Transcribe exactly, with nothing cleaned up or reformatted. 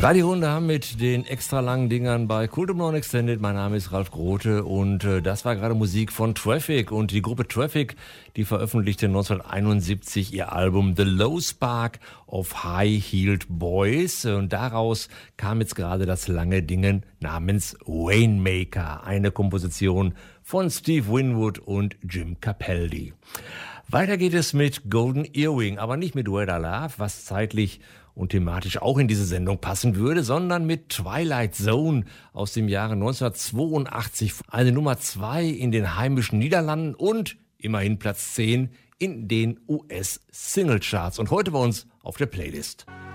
Radio Runde mit den extra langen Dingern bei Kultum Non Extended. Mein Name ist Ralf Grote und äh, das war gerade Musik von Traffic. Und die Gruppe Traffic, die veröffentlichte neunzehnhunderteinundsiebzig ihr Album The Low Spark of High-Heeled Boys. Und daraus kam jetzt gerade das lange Ding namens Rainmaker, eine Komposition von Steve Winwood und Jim Capaldi. Weiter geht es mit Golden Earring, aber nicht mit Where I Love, was zeitlich und thematisch auch in diese Sendung passen würde, sondern mit Twilight Zone aus dem Jahre neunzehnhundertzweiundachtzig. Eine Nummer zwei in den heimischen Niederlanden und immerhin Platz zehn in den U S-Singlecharts. Und heute bei uns auf der Playlist.